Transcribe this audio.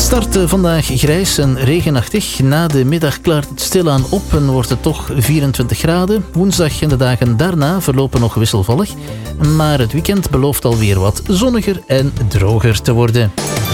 Start vandaag grijs en regenachtig. Na de middag klaart het stilaan op en wordt het toch 24 graden. Woensdag en de dagen daarna verlopen nog wisselvallig. Maar het weekend belooft alweer wat zonniger en droger te worden.